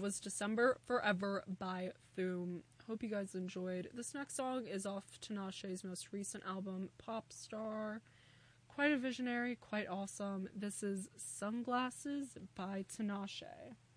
was December Forever by Foom. Hope you guys enjoyed. This next song is off Tinashe's most recent album, Pop Star. Quite a visionary, quite awesome. This is Sunglasses by Tinashe.